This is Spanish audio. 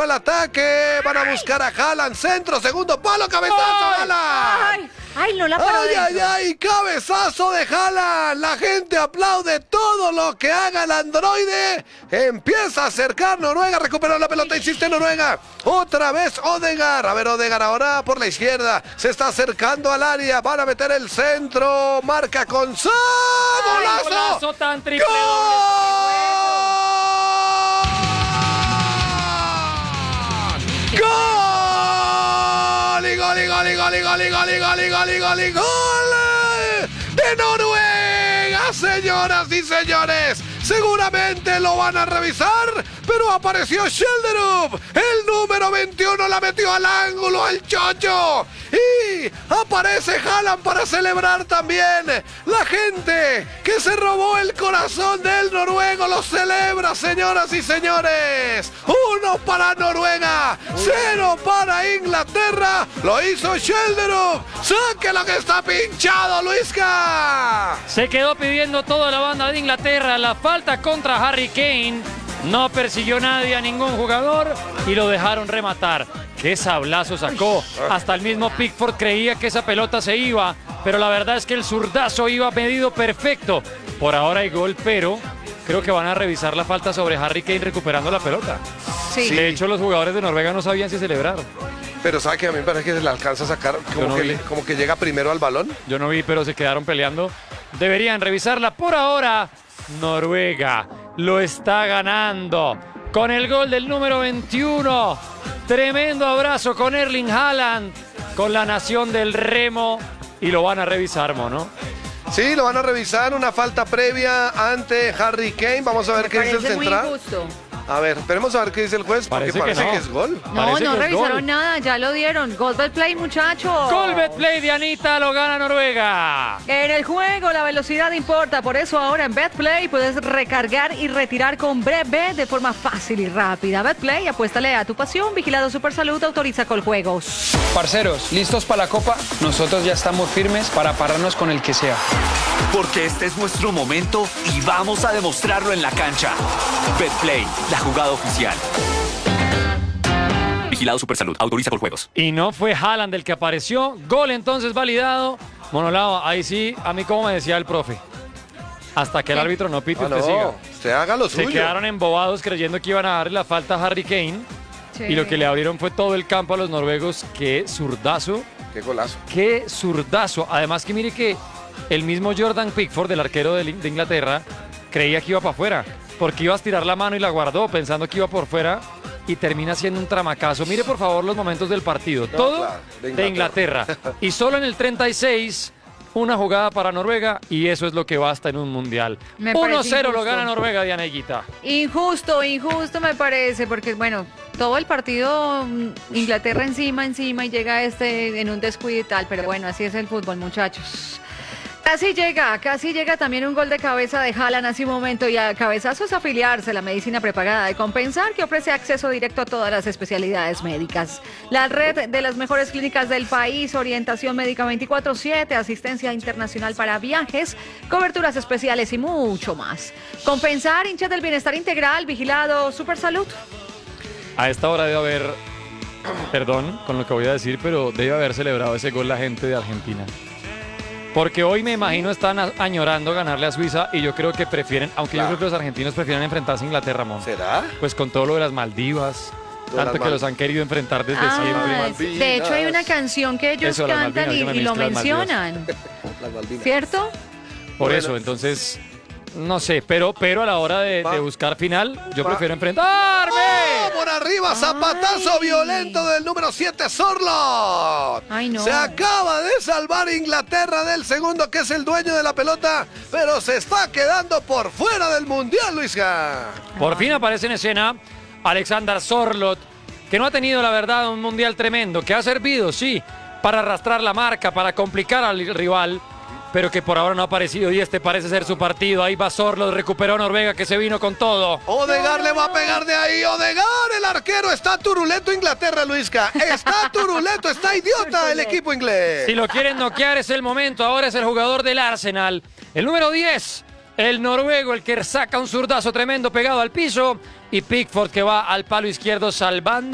el ataque. Van a buscar a Haaland. Centro, segundo palo, cabezazo, Haaland. Ay, no la paró Ay, cabezazo de Haaland. La gente aplaude todo lo que haga el androide. Empieza a acercar Noruega, recupera la pelota, insiste Noruega. Otra vez Odegaard. A ver, Odegaard ahora por la izquierda. Se está acercando al área. Van a meter el centro. Marca con ¡golazo! ¡Golazo tan triple! ¡Gol de Noruega, señoras y señores! Seguramente lo van a revisar, pero apareció Schjelderup, el número 21, la metió al ángulo, al chocho. Y aparece Haaland para celebrar también. La gente que se robó el corazón del noruego lo celebra, señoras y señores. 1 para Noruega, 0 para Inglaterra. Lo hizo Schjelderup. Saque lo que está pinchado, Luisca. Se quedó pidiendo toda la banda de Inglaterra. La falta contra Harry Kane. No persiguió nadie a ningún jugador y lo dejaron rematar. ¡Qué sablazo sacó! Hasta el mismo Pickford creía que esa pelota se iba, pero la verdad es que el zurdazo iba medido perfecto. Por ahora hay gol, pero creo que van a revisar la falta sobre Harry Kane recuperando la pelota. Sí. De hecho, los jugadores de Noruega no sabían si celebrar. Pero ¿sabe que a mí me parece que se le alcanza a sacar como que llega primero al balón? Yo no vi, pero se quedaron peleando. Deberían revisarla. Por ahora, Noruega lo está ganando con el gol del número 21. Tremendo abrazo con Erling Haaland, con la nación del remo. Y lo van a revisar, ¿no? Sí, lo van a revisar. Una falta previa ante Harry Kane. Vamos a ver qué dice el central. Muy injusto. A ver, esperemos a ver qué dice el juez, porque parece que es gol. No revisaron nada, ya lo dieron. Goal play, muchachos. Goal play de Anita, lo gana Noruega. En el juego la velocidad importa, por eso ahora en BetPlay puedes recargar y retirar con BB de forma fácil y rápida. BetPlay, apuéstale a tu pasión. Vigilado Supersalud, autoriza Coljuegos. Parceros, ¿listos para la Copa? Nosotros ya estamos firmes para pararnos con el que sea. Porque este es nuestro momento y vamos a demostrarlo en la cancha. BetPlay, la jugada oficial. Vigilado Supersalud, autoriza Coljuegos. Y no fue Haaland el que apareció. Gol entonces validado. Monolao, ahí sí, a mí como me decía el profe. Hasta que el árbitro no pite, usted siga. Usted haga lo suyo. Se quedaron embobados creyendo que iban a darle la falta a Harry Kane. Sí. Y lo que le abrieron fue todo el campo a los noruegos. ¡Qué zurdazo! ¡Qué golazo! ¡Qué zurdazo! Además que mire que el mismo Jordan Pickford, el arquero de Inglaterra, creía que iba para afuera. Porque iba a estirar la mano y la guardó pensando que iba por fuera y termina siendo un tramacazo. Mire por favor los momentos del partido. Todo claro, de Inglaterra. Y solo en el 36, una jugada para Noruega y eso es lo que basta en un mundial. 1-0 lo gana Noruega, Dianeguita. Injusto me parece, porque bueno, todo el partido Inglaterra encima y llega en un descuido y tal, pero bueno, así es el fútbol, muchachos. Casi llega también un gol de cabeza de Haaland hace un momento y a cabezazos afiliarse a la medicina prepagada de Compensar, que ofrece acceso directo a todas las especialidades médicas. La red de las mejores clínicas del país, orientación médica 24/7, asistencia internacional para viajes, coberturas especiales y mucho más. Compensar, hinchas del bienestar integral, vigilado Supersalud. A esta hora debe haber, perdón con lo que voy a decir, pero debe haber celebrado ese gol la gente de Argentina. Porque hoy me imagino están añorando ganarle a Suiza y yo creo que prefieren, aunque yo creo que los argentinos prefieren enfrentarse a Inglaterra, Mon. ¿Será? Pues con todo lo de las Maldivas, tanto que los han querido enfrentar desde siempre. De hecho hay una canción que ellos cantan y lo mencionan. ¿Cierto? Por eso, entonces, no sé, pero a la hora de buscar final, yo prefiero enfrentarme. Por arriba, zapatazo violento del número 7, Sorloth. Ay, no. Se acaba de salvar Inglaterra del segundo, que es el dueño de la pelota, pero se está quedando por fuera del Mundial, Luisca. Por fin aparece en escena Alexander Sorloth, que no ha tenido, la verdad, un Mundial tremendo, que ha servido, sí, para arrastrar la marca, para complicar al rival, pero que por ahora no ha aparecido y este parece ser su partido. Ahí va Sorloth, recuperó a Noruega, que se vino con todo. Odegaard le va a pegar de ahí. Odegaard, el arquero, está turuleto Inglaterra, Luisca. Está turuleto, está idiota el equipo inglés. Si lo quieren noquear es el momento. Ahora es el jugador del Arsenal, el número 10, el noruego, el que saca un zurdazo tremendo pegado al piso, y Pickford que va al palo izquierdo salvando.